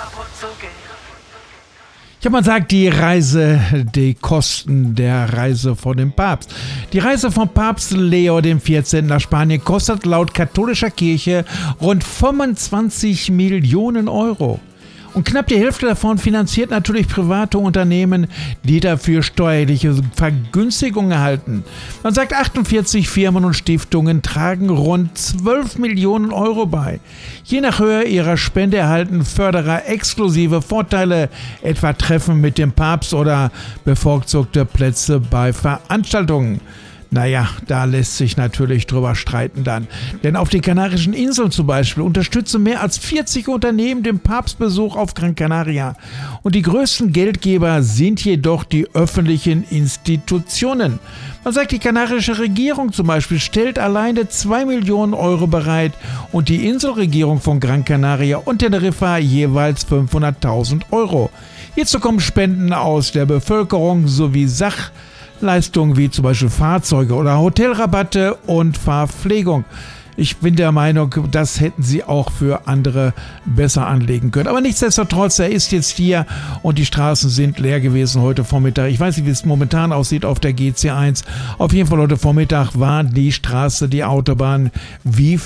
Ja, man sagt, die Kosten der Reise von dem Papst. Die Reise von Papst Leo XIV. Nach Spanien kostet laut katholischer Kirche rund 25 Millionen Euro. Und knapp die Hälfte davon finanziert natürlich private Unternehmen, die dafür steuerliche Vergünstigungen erhalten. Man sagt, 48 Firmen und Stiftungen tragen rund 12 Millionen Euro bei. Je nach Höhe ihrer Spende erhalten Förderer exklusive Vorteile, etwa Treffen mit dem Papst oder bevorzugte Plätze bei Veranstaltungen. Naja, da lässt sich natürlich drüber streiten dann. Denn auf den Kanarischen Inseln zum Beispiel unterstützen mehr als 40 Unternehmen den Papstbesuch auf Gran Canaria. Und die größten Geldgeber sind jedoch die öffentlichen Institutionen. Man sagt, die kanarische Regierung zum Beispiel stellt alleine 2 Millionen Euro bereit und die Inselregierung von Gran Canaria und Teneriffa jeweils 500.000 Euro. Hierzu kommen Spenden aus der Bevölkerung sowie Sachleistungen wie zum Beispiel Fahrzeuge oder Hotelrabatte und Verpflegung. Ich bin der Meinung, das hätten sie auch für andere besser anlegen können. Aber nichtsdestotrotz, er ist jetzt hier und die Straßen sind leer gewesen heute Vormittag. Ich weiß nicht, wie es momentan aussieht auf der GC1. Auf jeden Fall heute Vormittag war die Straße, die Autobahn wie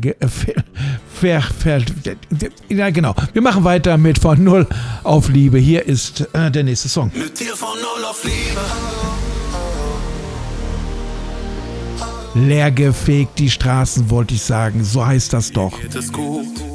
ja, genau. Wir machen weiter mit Von Null auf Liebe. Hier ist der nächste Song. Mit dir von Null auf Liebe. Leergefegt die Straßen, wollte ich sagen. So heißt das doch. Geht es gut?